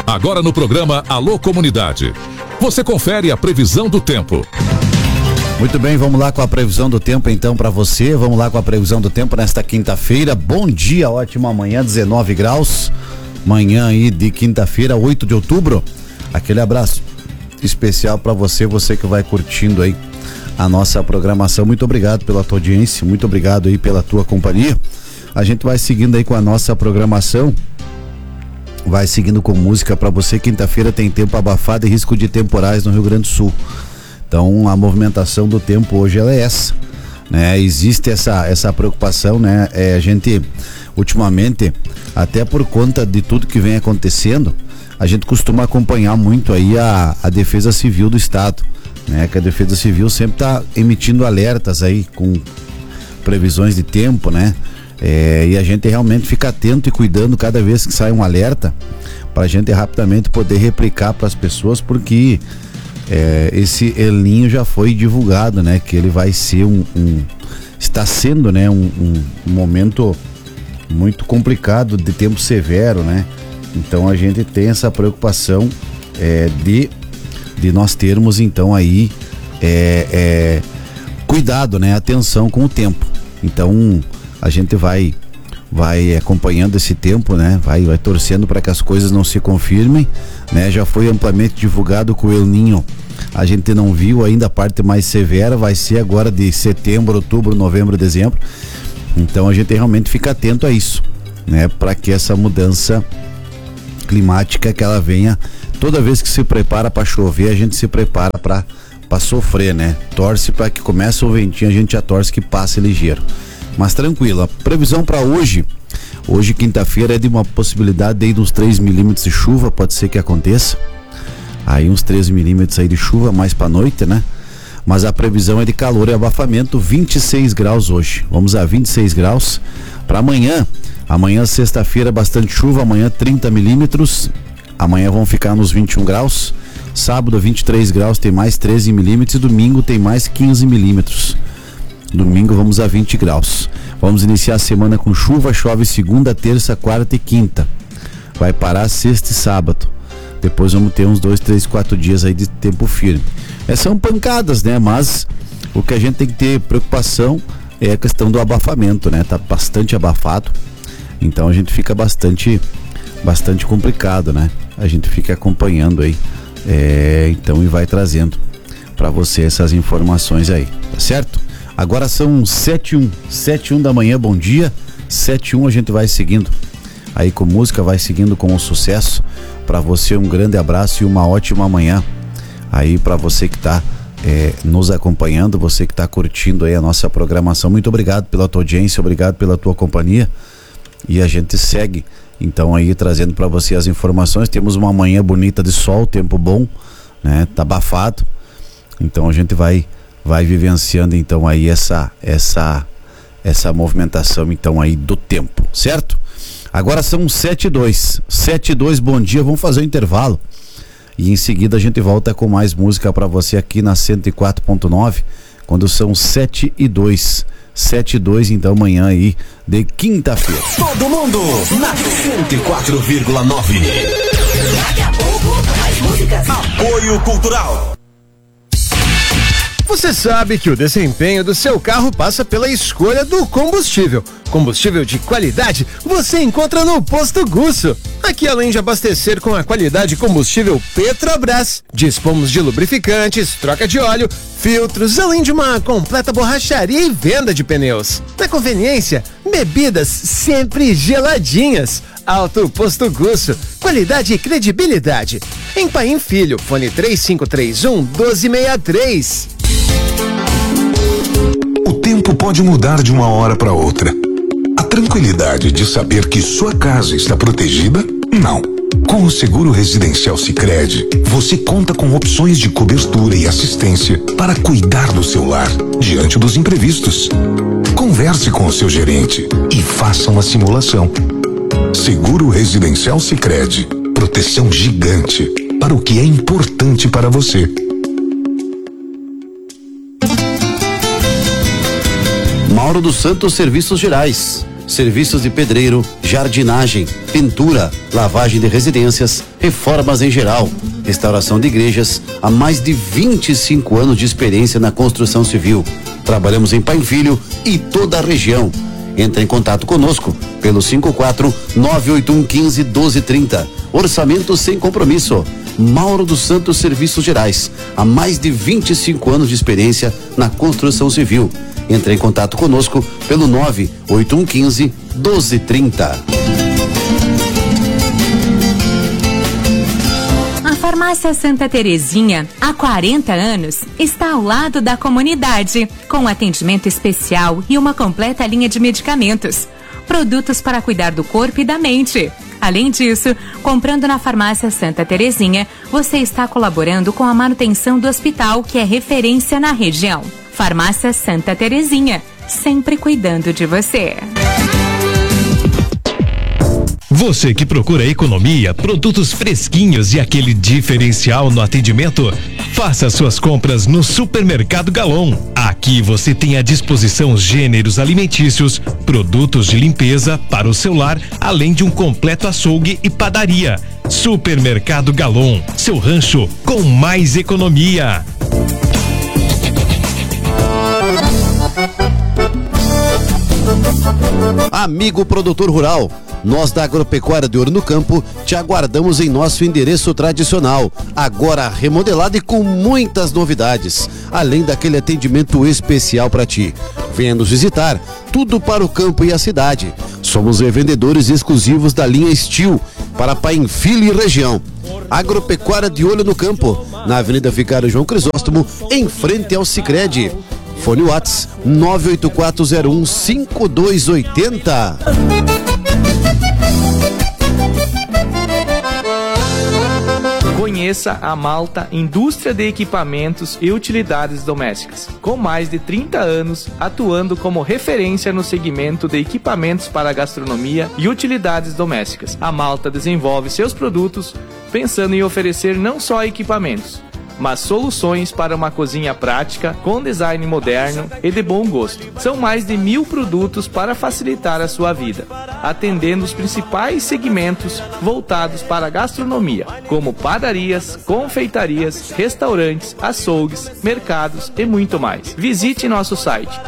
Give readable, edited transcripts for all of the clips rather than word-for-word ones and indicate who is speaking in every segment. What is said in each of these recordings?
Speaker 1: Agora no programa Alô Comunidade. Você confere a previsão do tempo.
Speaker 2: Muito bem, vamos lá com a previsão do tempo então para você. Vamos lá com a previsão do tempo nesta quinta-feira. Bom dia, ótima manhã, 19 graus. Manhã aí de quinta-feira, 8 de outubro. Aquele abraço especial para você que vai curtindo aí a nossa programação. Muito obrigado pela tua audiência, muito obrigado aí pela tua companhia. A gente vai seguindo aí com a nossa programação. Vai seguindo com música para você. Quinta-feira tem tempo abafado e risco de temporais no Rio Grande do Sul. Então a movimentação do tempo hoje ela é essa, né? Existe essa preocupação, né? A gente ultimamente, até por conta de tudo que vem acontecendo, a gente costuma acompanhar muito aí a Defesa Civil do Estado, né? Que a Defesa Civil sempre está emitindo alertas aí com previsões de tempo, né? E a gente realmente fica atento e cuidando cada vez que sai um alerta, para a gente rapidamente poder replicar para as pessoas, porque esse El Niño já foi divulgado, né? Que ele vai ser está sendo, né? Um momento muito complicado, de tempo severo, né? Então a gente tem essa preocupação de nós termos então aí cuidado, né? Atenção com o tempo. Então a gente vai acompanhando esse tempo, né? Vai torcendo para que as coisas não se confirmem, né? Já foi amplamente divulgado que o El Niño a gente não viu ainda a parte mais severa, vai ser agora de setembro, outubro, novembro, dezembro. Então a gente realmente fica atento a isso, né? Para que essa mudança climática que ela venha, toda vez que se prepara para chover, a gente se prepara para sofrer, né? Torce para que comece o ventinho, a gente já torce que passe ligeiro. Mas tranquilo, a previsão para hoje quinta-feira, é de uma possibilidade aí de uns 3 milímetros de chuva, pode ser que aconteça. Aí uns 3 milímetros aí de chuva mais para noite, né? Mas a previsão é de calor e abafamento, 26 graus hoje. Vamos a 26 graus para amanhã. Amanhã, sexta-feira, bastante chuva, amanhã 30 milímetros. Amanhã vão ficar nos 21 graus. Sábado, 23 graus, tem mais 13 milímetros. E domingo tem mais 15 milímetros. Domingo vamos a 20 graus. Vamos iniciar a semana com chuva, chove segunda, terça, quarta e quinta. Vai parar sexta e sábado. Depois vamos ter uns 2, 3, 4 dias aí de tempo firme. São pancadas, né? Mas o que a gente tem que ter preocupação é a questão do abafamento, né? Tá bastante abafado. Então a gente fica bastante complicado, né? A gente fica acompanhando aí. Então, e vai trazendo para você essas informações aí, tá certo? Agora são 7h01 da manhã, bom dia. 7h01 a gente vai seguindo aí com música, vai seguindo com o sucesso. Para você um grande abraço e uma ótima manhã aí para você que tá nos acompanhando, você que tá curtindo aí a nossa programação. Muito obrigado pela tua audiência, obrigado pela tua companhia, e a gente segue então aí trazendo para você as informações. Temos uma manhã bonita de sol, tempo bom, né? Tá abafado, então a gente vai vivenciando então aí essa movimentação então aí do tempo, certo? Agora são 7h02, bom dia, vamos fazer o intervalo e em seguida a gente volta com mais música para você aqui na 104.9, quando são 7h02, então amanhã aí de quinta-feira.
Speaker 3: Todo mundo na 104,9. Daqui a pouco, mais músicas. Apoio Cultural.
Speaker 4: Você sabe que o desempenho do seu carro passa pela escolha do combustível. Combustível de qualidade você encontra no Posto Gusso. Aqui, além de abastecer com a qualidade combustível Petrobras, dispomos de lubrificantes, troca de óleo, filtros, além de uma completa borracharia e venda de pneus. Na conveniência, bebidas sempre geladinhas. Alto Posto Gusso, qualidade e credibilidade. Em Paim Filho, fone 3531-1263.
Speaker 5: O tempo pode mudar de uma hora para outra. A tranquilidade de saber que sua casa está protegida? Não. Com o Seguro Residencial Sicredi, você conta com opções de cobertura e assistência para cuidar do seu lar diante dos imprevistos. Converse com o seu gerente e faça uma simulação. Seguro Residencial Sicredi, proteção gigante para o que é importante para você.
Speaker 2: Mauro dos Santos Serviços Gerais. serviços de pedreiro, jardinagem, pintura, lavagem de residências, reformas em geral, restauração de igrejas, há mais de 25 anos de experiência na construção civil. Trabalhamos em Pai Filho e toda a região. Entre em contato conosco pelo 54-98115-1230. Orçamento sem compromisso. Mauro dos Santos Serviços Gerais, há mais de 25 anos de experiência na construção civil. Entre em contato conosco pelo 98115-1230.
Speaker 6: A Farmácia Santa Terezinha, há 40 anos, está ao lado da comunidade, com atendimento especial e uma completa linha de medicamentos, produtos para cuidar do corpo e da mente. Além disso, comprando na Farmácia Santa Terezinha, você está colaborando com a manutenção do hospital, que é referência na região. Farmácia Santa Terezinha, sempre cuidando de você.
Speaker 7: Você que procura economia, produtos fresquinhos e aquele diferencial no atendimento, faça suas compras no Supermercado Galon. Aqui você tem à disposição gêneros alimentícios, produtos de limpeza para o seu lar, além de um completo açougue e padaria. Supermercado Galon, seu rancho com mais economia.
Speaker 2: Amigo produtor rural, nós da Agropecuária de Ouro no Campo te aguardamos em nosso endereço tradicional, agora remodelado e com muitas novidades, além daquele atendimento especial para ti. Venha nos visitar, tudo para o campo e a cidade. Somos revendedores exclusivos da linha Steel para Pai Filho e região. Agropecuária de Olho no Campo, na Avenida Vicário João Crisóstomo, em frente ao Sicredi. Fone Whats 984015280.
Speaker 8: Conheça a Malta Indústria de Equipamentos e Utilidades Domésticas, com mais de 30 anos atuando como referência no segmento de equipamentos para gastronomia e utilidades domésticas. A Malta desenvolve seus produtos pensando em oferecer não só equipamentos, mas soluções para uma cozinha prática, com design moderno e de bom gosto. São mais de 1000 produtos para facilitar a sua vida, atendendo os principais segmentos voltados para a gastronomia, como padarias, confeitarias, restaurantes, açougues, mercados e muito mais. Visite nosso site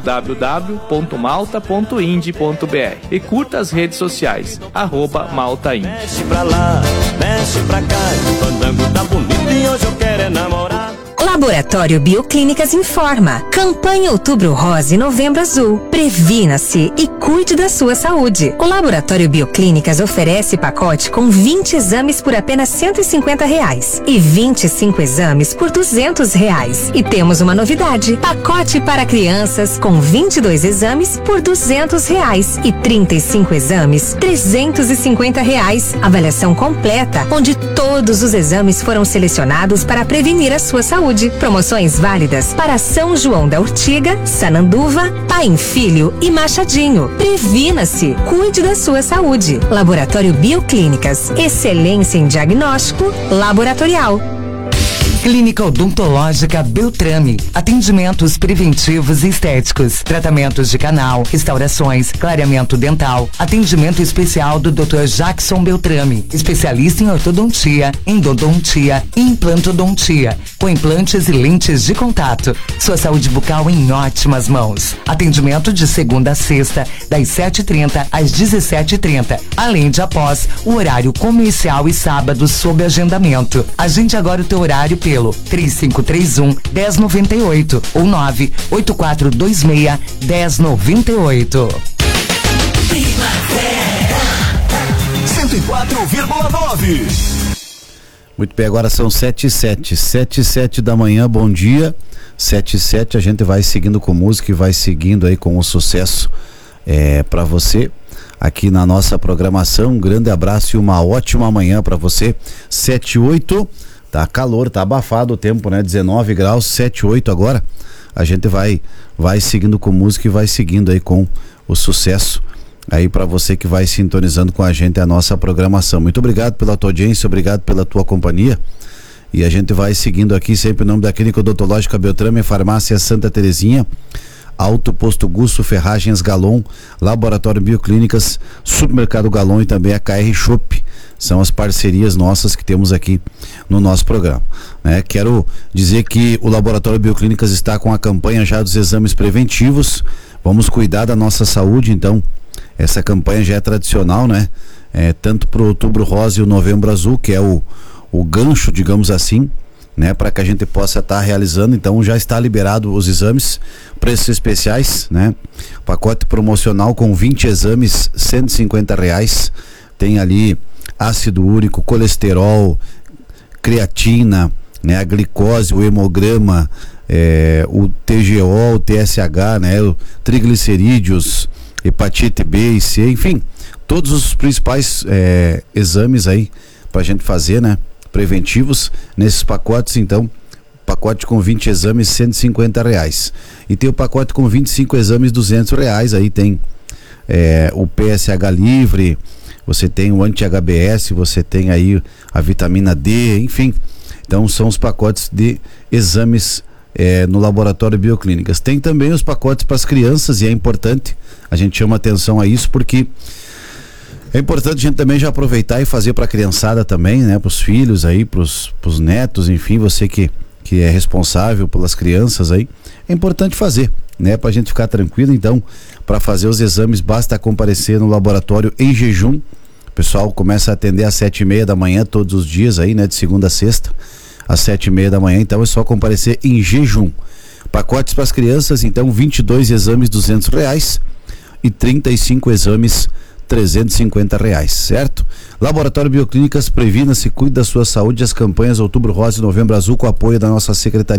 Speaker 8: www.malta.ind.br e curta as redes sociais @maltaind.
Speaker 9: Mexe pra lá, mexe pra cá, o fandango tá bonito e hoje eu quero é namorar.
Speaker 10: Laboratório Bioclínicas informa. Campanha Outubro Rosa e Novembro Azul. Previna-se e cuide da sua saúde. O Laboratório Bioclínicas oferece pacote com 20 exames por apenas R$150 e 25 exames por R$200. E temos uma novidade: pacote para crianças com 22 exames por R$200 e 35 exames R$350. Avaliação completa, onde todos os exames foram selecionados para prevenir a sua saúde. Promoções válidas para São João da Urtiga, Sananduva, Pai Filho e Machadinho. Previna-se, cuide da sua saúde. Laboratório Bioclínicas, excelência em diagnóstico laboratorial.
Speaker 11: Clínica Odontológica Beltrame. Atendimentos preventivos e estéticos. Tratamentos de canal, restaurações, clareamento dental. Atendimento especial do Dr. Jackson Beltrame. Especialista em ortodontia, endodontia e implantodontia. Com implantes e lentes de contato. Sua saúde bucal em ótimas mãos. Atendimento de segunda a sexta, das 7h30 às 17h30. Além de após o horário comercial e sábado sob agendamento. Agende agora o teu horário pelo 3531-1098 ou 98426-1098.
Speaker 3: 104,9.
Speaker 2: Muito bem, agora são 7h07 da manhã, bom dia. 7h07, a gente vai seguindo com música e vai seguindo aí com o sucesso para você aqui na nossa programação. Um grande abraço e uma ótima manhã para você. 7h08. Tá calor, tá abafado o tempo, né? 19 graus, 7h08 agora. A gente vai seguindo com música e vai seguindo aí com o sucesso aí para você que vai sintonizando com a gente a nossa programação. Muito obrigado pela tua audiência, obrigado pela tua companhia. E a gente vai seguindo aqui sempre em nome da Clínica Odontológica Beltrame, Farmácia Santa Terezinha, Auto Posto Gusso, Ferragens Galon, Laboratório Bioclínicas, Supermercado Galon e também a KR Shop. São as parcerias nossas que temos aqui no nosso programa, né? Quero dizer que o Laboratório Bioclínicas está com a campanha já dos exames preventivos. Vamos cuidar da nossa saúde, então essa campanha já é tradicional, né? Tanto para o Outubro Rosa e o Novembro Azul, que é o gancho, digamos assim, né? Para que a gente possa estar realizando. Então já está liberado os exames, preços especiais, né? Pacote promocional com 20 exames, R$150. Tem ali ácido úrico, colesterol, creatina, né, a glicose, o hemograma, o TGO, o TSH, né, o triglicerídeos, hepatite B e C, enfim, todos os principais exames aí pra gente fazer, né, preventivos nesses pacotes. Então, pacote com 20 exames, R$150. E tem o pacote com 25 exames, R$200. Aí tem o PSH livre, você tem o anti-HBS, você tem aí a vitamina D, enfim. Então são os pacotes de exames no Laboratório Bioclínicas. Tem também os pacotes para as crianças, e é importante, a gente chama atenção a isso, porque é importante a gente também já aproveitar e fazer para a criançada também, né? Para os filhos aí, para os netos, enfim, você que é responsável pelas crianças aí, é importante fazer, né? Para a gente ficar tranquilo. Então, para fazer os exames, basta comparecer no laboratório em jejum. O pessoal começa a atender às 7h30 da manhã todos os dias aí, né? De segunda a sexta, às 7h30 da manhã. Então é só comparecer em jejum. Pacotes para as crianças, então 22 exames, R$200 e 35 exames, R$350, certo? Laboratório Bioclínicas, previna-se, cuide da sua saúde. As campanhas Outubro Rosa e Novembro Azul, com apoio da nossa Secretaria